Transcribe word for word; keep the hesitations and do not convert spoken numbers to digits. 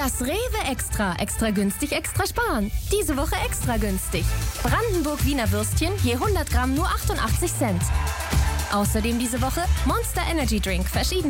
Das Rewe Extra. Extra günstig, extra sparen. Diese Woche extra günstig. Brandenburg Wiener Würstchen je hundert Gramm nur achtundachtzig Cent. Außerdem diese Woche Monster Energy Drink. Verschiedene